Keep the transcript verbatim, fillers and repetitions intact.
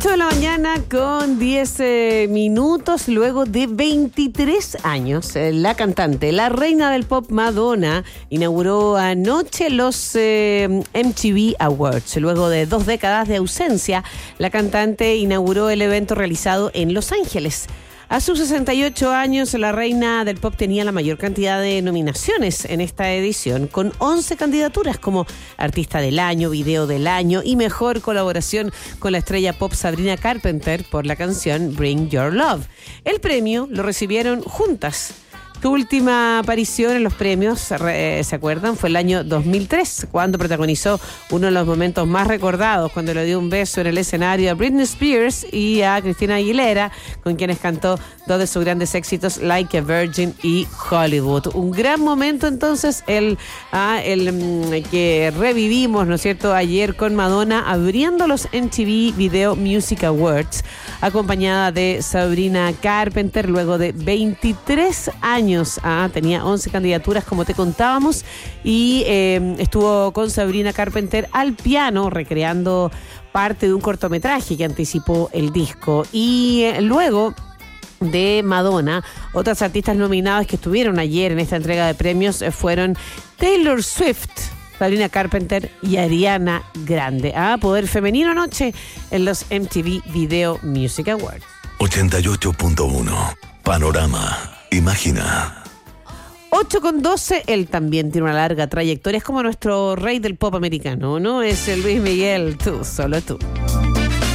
ocho de la mañana con diez eh, minutos, luego de veintitrés años, eh, la cantante, la reina del pop Madonna, inauguró anoche los eh, M T V Awards. Luego de dos décadas de ausencia, la cantante inauguró el evento realizado en Los Ángeles. A sus sesenta y ocho años, la reina del pop tenía la mayor cantidad de nominaciones en esta edición, con once candidaturas como Artista del Año, Video del Año y Mejor Colaboración con la estrella pop Sabrina Carpenter por la canción Bring Your Love. El premio lo recibieron juntas. Su última aparición en los premios, ¿se acuerdan? Fue el año dos mil tres, cuando protagonizó uno de los momentos más recordados, cuando le dio un beso en el escenario a Britney Spears y a Christina Aguilera, con quienes cantó dos de sus grandes éxitos, Like a Virgin y Hollywood. Un gran momento entonces, el, ah, el mm, que revivimos, ¿no es cierto?, ayer con Madonna abriendo los M T V Video Music Awards, acompañada de Sabrina Carpenter, luego de veintitrés años. Ah, tenía once candidaturas, como te contábamos, y eh, estuvo con Sabrina Carpenter al piano, recreando parte de un cortometraje que anticipó el disco. Y eh, luego de Madonna, otras artistas nominadas que estuvieron ayer en esta entrega de premios eh, fueron Taylor Swift, Sabrina Carpenter y Ariana Grande. Ah, poder femenino anoche en los M T V Video Music Awards. ochenta y ocho punto uno Panorama. Imagina. ocho con doce, él también tiene una larga trayectoria. Es como nuestro rey del pop americano, ¿no? Es el Luis Miguel, tú, solo tú.